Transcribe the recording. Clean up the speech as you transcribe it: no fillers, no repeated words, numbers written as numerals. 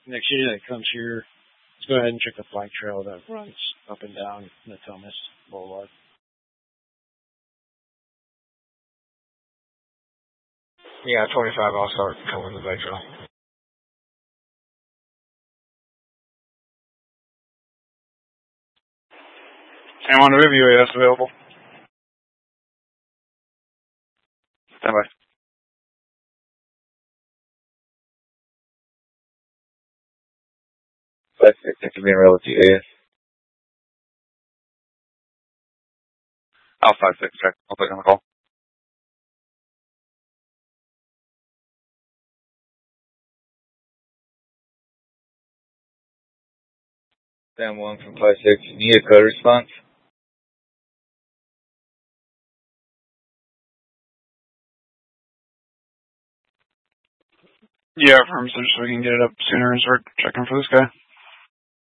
next unit that comes here, let's go ahead and check the flight trail that runs up and down Natomas Boulevard. Yeah, 25, I'll start covering the flight trail. San Juan River UAS available. Stand by. 5-6, that can be in relative UAS. I'll 5-6, check. I'll take on the call. Stand 1 from 5-6. You need a code response? Yeah, firm, so we can get it up sooner and start checking for this guy.